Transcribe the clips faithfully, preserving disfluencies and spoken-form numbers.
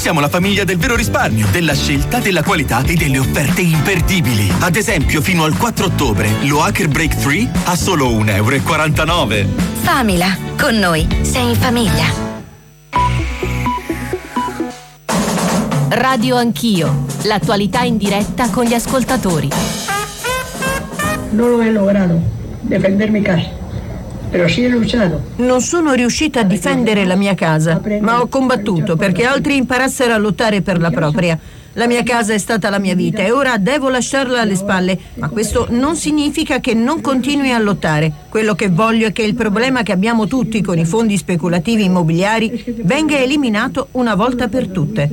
siamo la famiglia del vero risparmio, della scelta, della qualità e delle offerte imperdibili. Ad esempio, fino al quattro ottobre, lo Hacker Break tre a solo un euro e quarantanove. Famila, con noi sei in famiglia. Radio Anch'io, l'attualità in diretta con gli ascoltatori. Non lo he logrado defender mi casa, però sì he luchato. Non sono riuscita a difendere la mia casa, ma ho combattuto perché altri imparassero a lottare per la propria. La mia casa è stata la mia vita e ora devo lasciarla alle spalle, ma questo non significa che non continui a lottare. Quello che voglio è che il problema che abbiamo tutti con i fondi speculativi immobiliari venga eliminato una volta per tutte.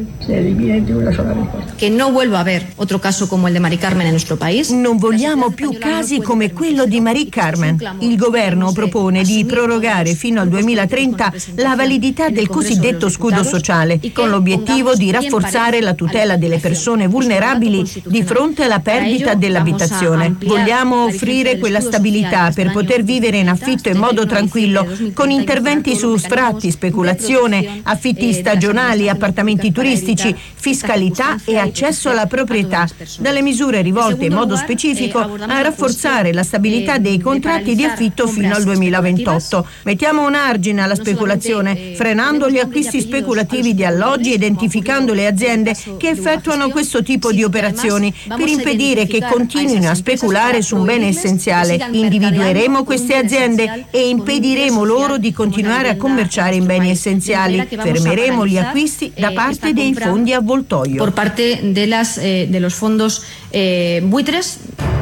Che non vuelva a haber otro caso como el de Mari Carmen en nuestro país. Non vogliamo più casi come quello di Mari Carmen. Il governo propone di prorogare fino al duemilatrenta la validità del cosiddetto scudo sociale, con l'obiettivo di rafforzare la tutela delle persone vulnerabili di fronte alla perdita dell'abitazione. Vogliamo offrire quella stabilità per poter vivere in affitto in modo tranquillo, con interventi su sfratti, speculazione, affitti stagionali, appartamenti turistici, fiscalità e accesso alla proprietà, dalle misure rivolte in modo specifico a rafforzare la stabilità dei contratti di affitto fino al duemilaventotto. Mettiamo un argine alla speculazione, frenando gli acquisti speculativi di alloggi, identificando le aziende che effettuano questo tipo di operazioni per impedire che continuino a speculare su un bene essenziale. Individueremo queste aziende e impediremo loro di continuare a commerciare in beni essenziali. Fermeremo gli acquisti da parte dei fondi avvoltoio. Por parte de las, eh, de los fondos eh, buitres.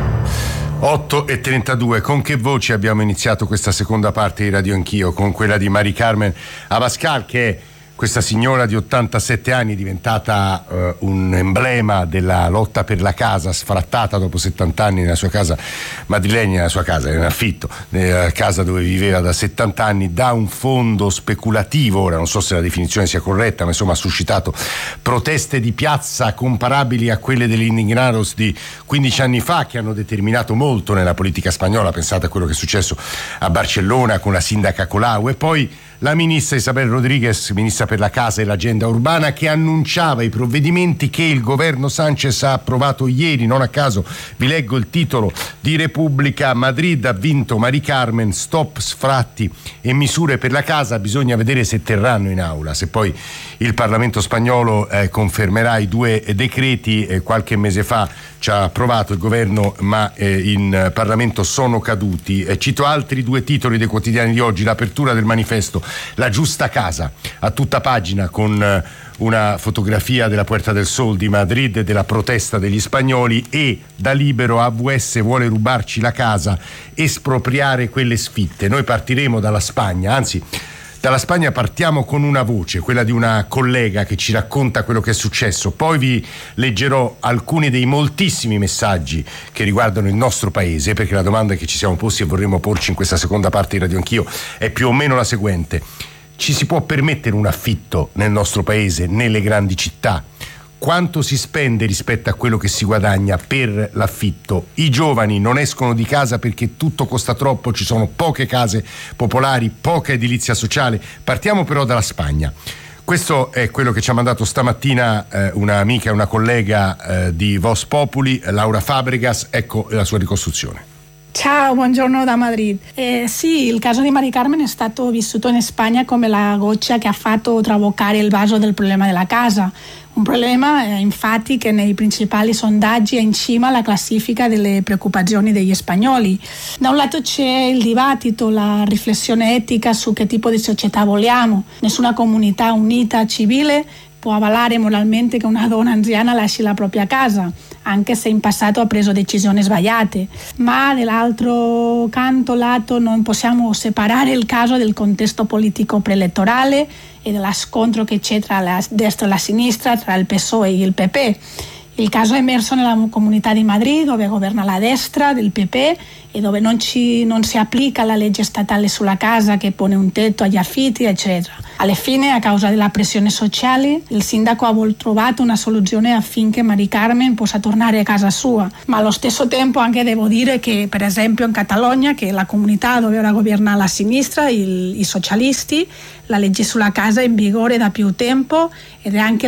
otto e trentadue. Con che voce abbiamo iniziato questa seconda parte di Radio Anch'io? Con quella di Mari Carmen Abascal, che è questa signora di ottantasette anni, diventata uh, un emblema della lotta per la casa, sfrattata dopo settanta anni nella sua casa madrilegna, nella sua casa in affitto, nella casa dove viveva da settanta anni, da un fondo speculativo. Ora non so se la definizione sia corretta, ma insomma ha suscitato proteste di piazza comparabili a quelle degli indignados di quindici anni fa, che hanno determinato molto nella politica spagnola. Pensate a quello che è successo a Barcellona con la sindaca Colau, e poi la ministra Isabel Rodríguez, ministra per la casa e l'agenda urbana, che annunciava i provvedimenti che il governo Sánchez ha approvato ieri. Non a caso vi leggo il titolo di Repubblica: Madrid ha vinto Mari Carmen, stop sfratti e misure per la casa. Bisogna vedere se terranno in aula, se poi il Parlamento spagnolo eh, confermerà i due decreti. Eh, qualche mese fa ci ha approvato il governo, ma eh, in Parlamento sono caduti. Eh, cito altri due titoli dei quotidiani di oggi: l'apertura del manifesto La giusta casa, a tutta pagina, con eh, una fotografia della Puerta del Sol di Madrid e della protesta degli spagnoli, e da Libero: A V S vuole rubarci la casa, espropriare quelle sfitte. Noi partiremo dalla Spagna, anzi dalla Spagna partiamo con una voce, quella di una collega che ci racconta quello che è successo. Poi vi leggerò alcuni dei moltissimi messaggi che riguardano il nostro paese, perché la domanda che ci siamo posti e vorremmo porci in questa seconda parte di Radio Anch'io è più o meno la seguente: ci si può permettere un affitto nel nostro paese, nelle grandi città? Quanto si spende rispetto a quello che si guadagna per l'affitto? I giovani non escono di casa perché tutto costa troppo, ci sono poche case popolari, poca edilizia sociale. Partiamo però dalla Spagna. Questo è quello che ci ha mandato stamattina eh, un'amica e una collega eh, di Voz Populi, Laura Fabregas. Ecco la sua ricostruzione. Ciao, buongiorno da Madrid. Eh, sì, il caso di Mari Carmen è stato vissuto in Spagna come la goccia che ha fatto traboccare il vaso del problema della casa. Un problema, eh, infatti, che nei principali sondaggi è in cima alla classifica delle preoccupazioni degli spagnoli. Da un lato c'è il dibattito, la riflessione etica su che tipo di società vogliamo. Nessuna comunità unita, civile, può avvalare moralmente che una donna anziana lasci la propria casa, anche se in passato ha preso decisioni sbagliate. Ma dall'altro canto lato non possiamo separare il caso del contesto politico preelettorale e dello scontro che c'è tra la destra e la sinistra, tra il P S O E e il P P. Il caso è emerso nella comunità di Madrid, dove governa la destra del P P e dove non, ci, non si applica la legge statale sulla casa che pone un tetto agli affitti, eccetera. Alla fine, a causa della pressione sociale, il sindaco ha trovato una soluzione affinché Mari Carmen possa tornare a casa sua. Ma allo stesso tempo anche devo dire che, per esempio, in Catalogna, che è la comunità dove ora governa la sinistra, il, i socialisti, la legge sulla casa è in vigore da più tempo ed è anche la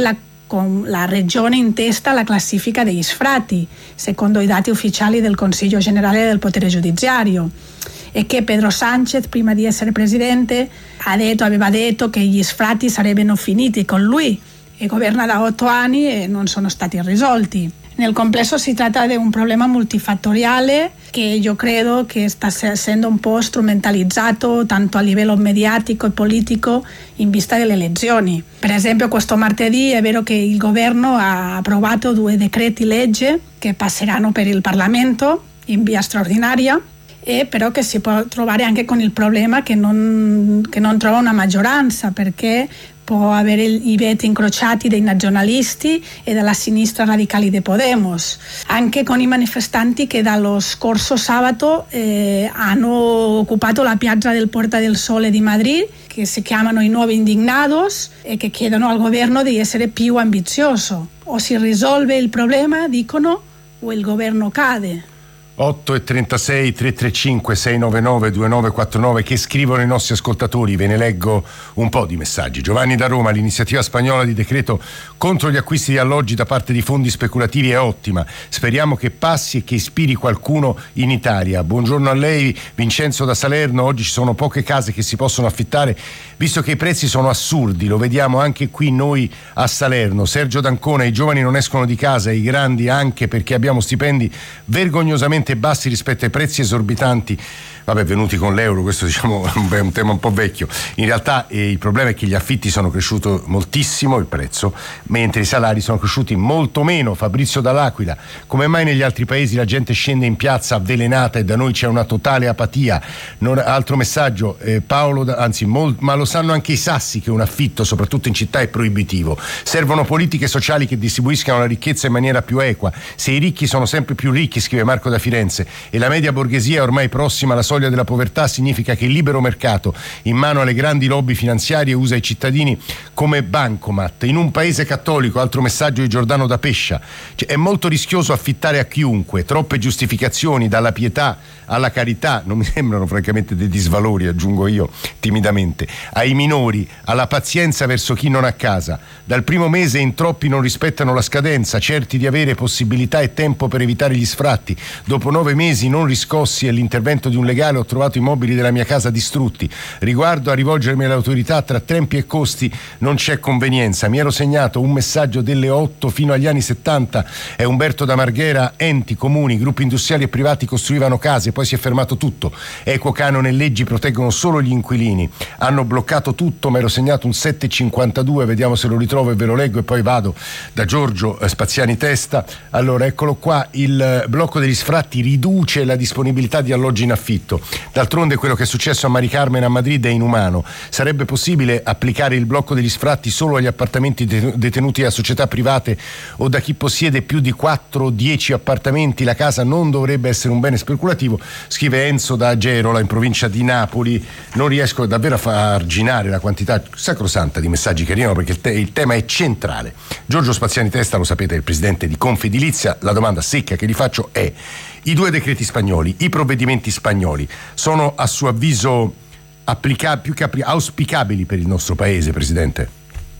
con la regione in testa alla classifica degli sfratti, secondo i dati ufficiali del Consiglio Generale del Potere Giudiziario, e che Pedro Sánchez, prima di essere presidente, ha detto, aveva detto che gli sfratti sarebbero finiti con lui, e governa da otto anni e non sono stati risolti. Nel complesso si tratta di un problema multifattoriale che io credo che sta essendo un po' strumentalizzato tanto a livello mediatico e politico in vista delle elezioni. Per esempio, questo martedì è vero che il governo ha approvato due decreti legge che passeranno per il Parlamento in via straordinaria, e però che si può trovare anche con il problema che non, che non trova una maggioranza, perché può avere i veti incrociati dei nazionalisti e della sinistra radicali di Podemos, anche con i manifestanti che dallo scorso sabato eh, hanno occupato la piazza del Puerta del Sole di Madrid, che si chiamano i Nuovi Indignados, e che chiedono al governo di essere più ambizioso. O si risolve il problema, dicono, o il governo cade. otto e trentasei tre tre cinque sei nove nove due nove quattro nove che scrivono i nostri ascoltatori, ve ne leggo un po' di messaggi. Giovanni da Roma: l'iniziativa spagnola di decreto contro gli acquisti di alloggi da parte di fondi speculativi è ottima, speriamo che passi e che ispiri qualcuno in Italia. Buongiorno a lei. Vincenzo da Salerno: oggi ci sono poche case che si possono affittare visto che i prezzi sono assurdi, lo vediamo anche qui noi a Salerno. Sergio d'Ancona: i giovani non escono di casa, i grandi anche, perché abbiamo stipendi vergognosamente bassi rispetto ai prezzi esorbitanti, vabbè, venuti con l'euro. Questo, diciamo, è un tema un po' vecchio. In realtà eh, il problema è che gli affitti sono cresciuti moltissimo, il prezzo, mentre i salari sono cresciuti molto meno. Fabrizio dall'Aquila: come mai negli altri paesi la gente scende in piazza avvelenata e da noi c'è una totale apatia? Non, altro messaggio, eh, Paolo, anzi, mol, ma lo sanno anche i sassi che un affitto, soprattutto in città, è proibitivo. Servono politiche sociali che distribuiscano la ricchezza in maniera più equa. Se i ricchi sono sempre più ricchi, scrive Marco da Firenze, e la media borghesia è ormai prossima alla soglia della povertà, significa che il libero mercato in mano alle grandi lobby finanziarie usa i cittadini come bancomat. In un paese cattolico, altro messaggio di Giordano da Pescia, cioè, è molto rischioso affittare a chiunque, troppe giustificazioni dalla pietà alla carità non mi sembrano francamente dei disvalori, aggiungo io timidamente, ai minori, alla pazienza verso chi non ha casa. Dal primo mese in troppi non rispettano la scadenza, certi di avere possibilità e tempo per evitare gli sfratti. Dopo nove mesi non riscossi e l'intervento di un legale ho trovato i mobili della mia casa distrutti. Riguardo a rivolgermi alle autorità, tra tempi e costi non c'è convenienza. Mi ero segnato un messaggio delle otto fino agli anni settanta, è Umberto da Marghera: enti, comuni, gruppi industriali e privati costruivano case, poi si è fermato tutto. Equo canone e leggi proteggono solo gli inquilini, hanno bloccato tutto. Mi ero segnato un sette cinquantadue, vediamo se lo ritrovo e ve lo leggo e poi vado da Giorgio Spaziani Testa. Allora, eccolo qua: il blocco degli sfratti riduce la disponibilità di alloggi in affitto. D'altronde quello che è successo a Mari Carmen a Madrid è inumano. Sarebbe possibile applicare il blocco degli sfratti solo agli appartamenti detenuti da società private o da chi possiede più di quattro o dieci appartamenti? La casa non dovrebbe essere un bene speculativo, scrive Enzo da Agerola in provincia di Napoli. Non riesco davvero a far arginare la quantità sacrosanta di messaggi che arrivano, perché il, te- il tema è centrale. Giorgio Spaziani Testa, lo sapete, è il presidente di Confedilizia. La domanda secca che gli faccio è: i due decreti spagnoli, i provvedimenti spagnoli, sono a suo avviso applica- più che appli- auspicabili per il nostro paese, Presidente?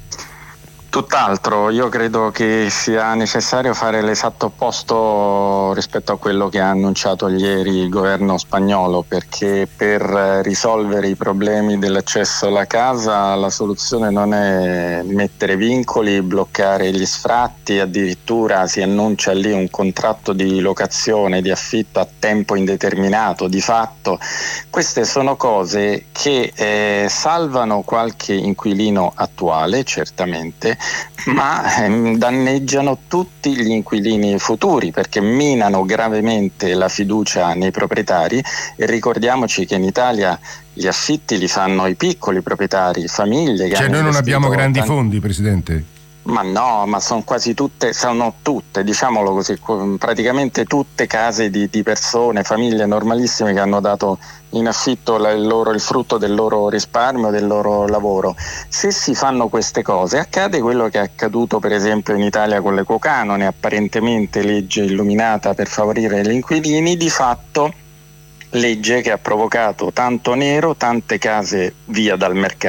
Tutt'altro, io credo che sia necessario fare l'esatto opposto rispetto a quello che ha annunciato ieri il governo spagnolo, perché per risolvere i problemi dell'accesso alla casa la soluzione non è mettere vincoli, bloccare gli sfratti, addirittura si annuncia lì un contratto di locazione, di affitto a tempo indeterminato. Di fatto queste sono cose che eh, salvano qualche inquilino attuale, certamente, ma ehm, danneggiano tutti gli inquilini futuri, perché minano gravemente la fiducia nei proprietari. E ricordiamoci che in Italia gli affitti li fanno i piccoli proprietari, famiglie che cioè hanno noi non abbiamo grandi tanti... fondi, Presidente? Ma no, ma sono quasi tutte, sono tutte, diciamolo così, praticamente tutte case di, di persone, famiglie normalissime che hanno dato in affitto la, il, loro, il frutto del loro risparmio, del loro lavoro. Se si fanno queste cose accade quello che è accaduto per esempio in Italia con l'equo canone, apparentemente legge illuminata per favorire gli inquilini, di fatto legge che ha provocato tanto nero, tante case via dal mercato.